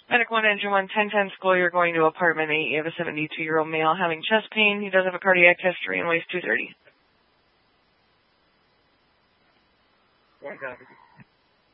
Medic 1, Engine 1, 1010 school, you're going to apartment 8. You have a 72-year-old male having chest pain. He does have a cardiac history and weighs 230.